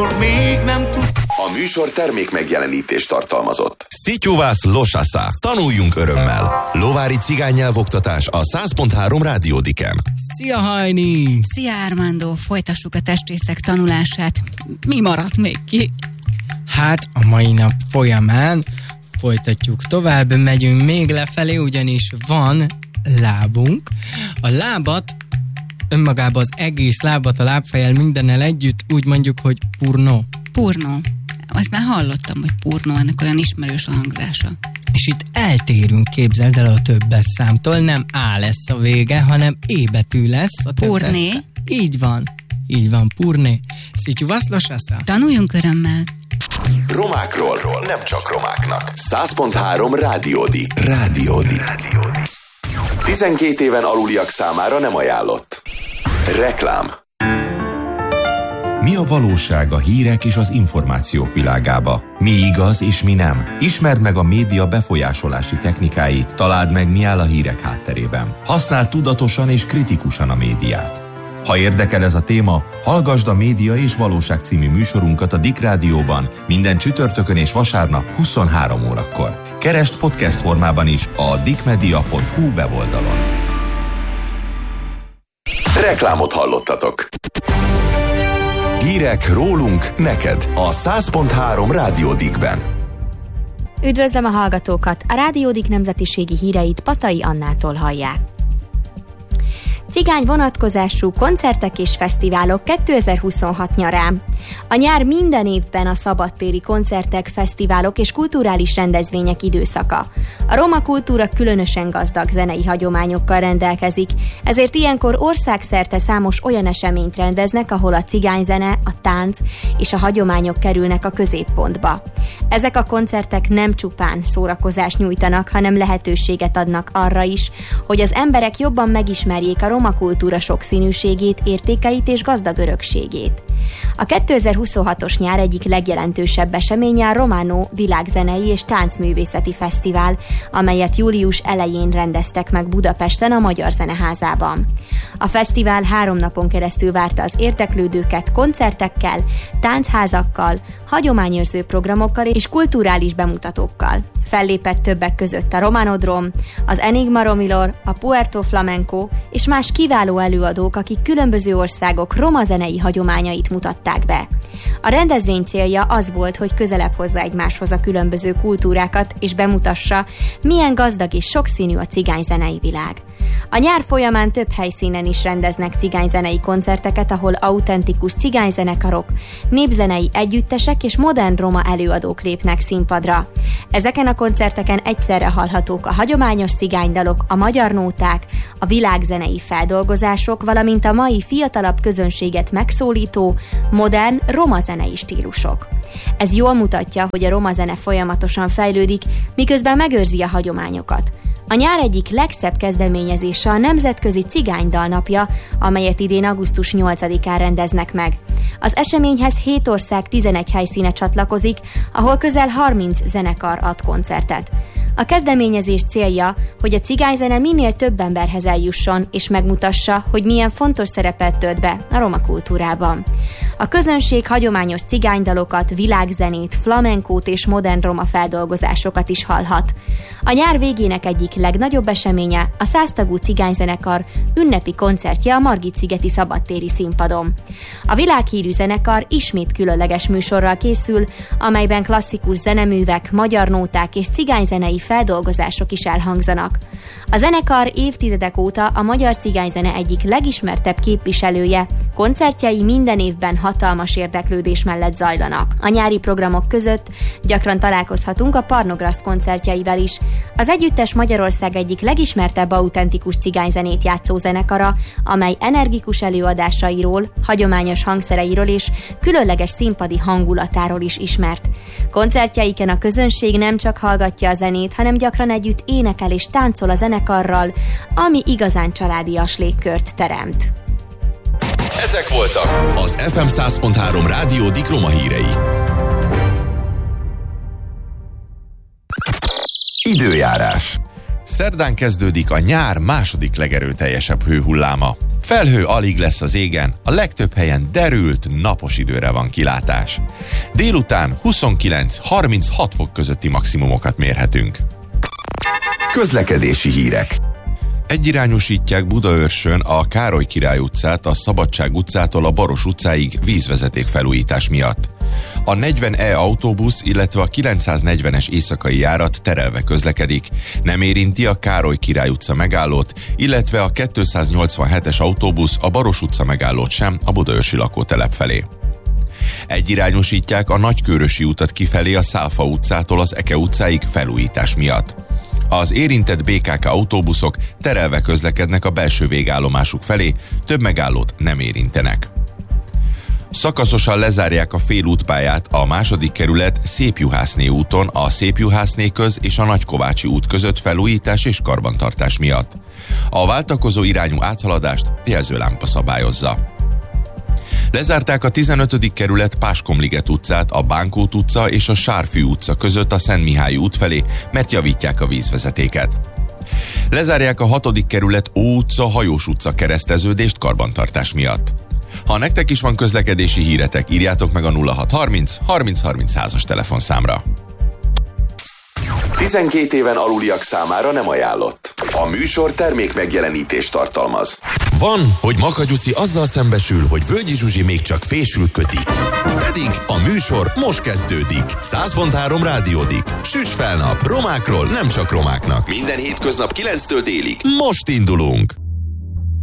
amikor még nem tud. A műsor termék megjelenítést tartalmazott. Szityuvász Losasza. Tanuljunk örömmel. Lovári cigánynyelvoktatás a 100.3 Rádiódiken. Szia, Hajni! Szia, Armando! Folytassuk a testrészek tanulását. Mi maradt még ki? Hát, a mai nap folyamán folytatjuk tovább, megyünk még lefelé, ugyanis van lábunk. A lábat, önmagában az egész lábat, a lábfejjel mindennel együtt úgy mondjuk, hogy purno. Purno. Azt már hallottam, hogy purno, ennek olyan ismerős a hangzása. És itt eltérünk, képzeld el, a többes számtól, nem A lesz a vége, hanem E betű lesz a többes. Purné. Így van, purné. Szityuvász Losasza. Tanuljunk örömmel. Romákról, nem csak romáknak. 100.3 Rádiódi. 12 éven aluliak számára nem ajánlott. Reklám. Mi a valóság a hírek és az információk világába? Mi igaz és mi nem? Ismerd meg a média befolyásolási technikáit, találd meg, mi áll a hírek hátterében. Használd tudatosan és kritikusan a médiát. Ha érdekel ez a téma, hallgasd a Média és Valóság című műsorunkat a Dick Rádióban minden csütörtökön és vasárnap 23 órakor. Keresd podcast formában is a dickmedia.hu weboldalon. Reklámot hallottatok. Hírek rólunk, neked a 100.3 Rádió Dickben. Üdvözlöm a hallgatókat! A Rádió Dick nemzetiségi híreit Patai Annától hallják. Cigány vonatkozású koncertek és fesztiválok 2026 nyarán. A nyár minden évben a szabadtéri koncertek, fesztiválok és kulturális rendezvények időszaka. A roma kultúra különösen gazdag zenei hagyományokkal rendelkezik, ezért ilyenkor országszerte számos olyan eseményt rendeznek, ahol a cigányzene, a tánc és a hagyományok kerülnek a középpontba. Ezek a koncertek nem csupán szórakozást nyújtanak, hanem lehetőséget adnak arra is, hogy az emberek jobban megismerjék a roma kultúra sokszínűségét, értékeit és gazdag örökségét. A 2026-os nyár egyik legjelentősebb eseménye a Romano Világzenei és Táncművészeti Fesztivál, amelyet július elején rendeztek meg Budapesten a Magyar Zeneházában. A fesztivál 3 napon keresztül várta az érdeklődőket koncertekkel, táncházakkal, hagyományőrző programokkal és kulturális bemutatókkal. Fellépett többek között a Romanodrom, az Enigma Romilor, a Puerto Flamenco és más kiváló előadók, akik különböző országok roma zenei hagyományait mutatták be. A rendezvény célja az volt, hogy közelebb hozza egymáshoz a különböző kultúrákat és bemutassa, milyen gazdag és sokszínű a cigányzenei világ. A nyár folyamán több helyszínen is rendeznek cigányzenei koncerteket, ahol autentikus cigányzenekarok, népzenei együttesek és modern roma előadók lépnek színpadra. Ezeken a koncerteken egyszerre hallhatók a hagyományos cigánydalok, a magyar nóták, a világzenei feldolgozások, valamint a mai fiatalabb közönséget megszólító, modern roma zenei stílusok. Ez jól mutatja, hogy a roma zene folyamatosan fejlődik, miközben megőrzi a hagyományokat. A nyár egyik legszebb kezdeményezése a Nemzetközi Cigánydal napja, amelyet idén augusztus 8-án rendeznek meg. Az eseményhez 7 ország 11 helyszíne csatlakozik, ahol közel 30 zenekar ad koncertet. A kezdeményezés célja, hogy a cigányzene minél több emberhez eljusson, és megmutassa, hogy milyen fontos szerepet tölt be a roma kultúrában. A közönség hagyományos cigánydalokat, világzenét, flamenkót és modern roma feldolgozásokat is hallhat. A nyár végének egyik legnagyobb eseménye a 100 tagú cigányzenekar ünnepi koncertje a Margit-szigeti szabadtéri színpadon. A világhírű zenekar ismét különleges műsorral készül, amelyben klasszikus zeneművek, magyar nóták és cigányzenei feldolgozások is elhangzanak. A zenekar évtizedek óta a magyar cigányzene egyik legismertebb képviselője, koncertjei minden évben hatalmas érdeklődés mellett zajlanak. A nyári programok között gyakran találkozhatunk a Parnograszt koncertjeivel is. Az együttes Magyarország egyik legismertebb autentikus cigányzenét játszó zenekara, amely energikus előadásairól, hagyományos hangszereiről és különleges színpadi hangulatáról is ismert. Koncertjeiken a közönség nem csak hallgatja a zenét, hanem gyakran együtt énekel és táncol a zenekarral, ami igazán családias légkört teremt. Ezek voltak az FM 100.3 Rádió Dick roma hírei. Időjárás. Szerdán kezdődik a nyár második legerőteljesebb hőhulláma. Felhő alig lesz az égen, a legtöbb helyen derült, napos időre van kilátás. Délután 29-36 fok közötti maximumokat mérhetünk. Közlekedési hírek. Egyirányosítják Budaörsön a Károly Király utcát a Szabadság utcától a Baros utcáig vízvezeték felújítás miatt. A 40E autóbusz, illetve a 940-es éjszakai járat terelve közlekedik, nem érinti a Károly Király utca megállót, illetve a 287-es autóbusz a Baros utca megállót sem a budaörsi lakótelep felé. Egyirányosítják a Nagykőrösi utat kifelé a Száfa utcától az Eke utcáig felújítás miatt. Az érintett BKK autóbuszok terelve közlekednek a belső végállomásuk felé, több megállót nem érintenek. Szakaszosan lezárják a félútpályát a 2. kerület Szépjuhászné úton a Szépjuhászné köz és a Nagykovácsi út között felújítás és karbantartás miatt. A váltakozó irányú áthaladást jelzőlámpa szabályozza. Lezárták a 15. kerület Páskomliget utcát a Bánkót utca és a Sárfű utca között a Szent Mihály út felé, mert javítják a vízvezetéket. Lezárják a 6. kerület Ó utca, Hajós utca kereszteződést karbantartás miatt. Ha nektek is van közlekedési híretek, írjátok meg a 0630 30 30 100-as telefonszámra. 12 éven aluliak számára nem ajánlott. A műsor termék megjelenítést tartalmaz. Van, hogy Makagyuszi azzal szembesül, hogy Völgyi Zsuzsi még csak fésül kötik. Pedig a műsor most kezdődik. 100.3 rádiódik. Süss fel nap, romákról nem csak romáknak. Minden hétköznap 9-től délig. Most indulunk!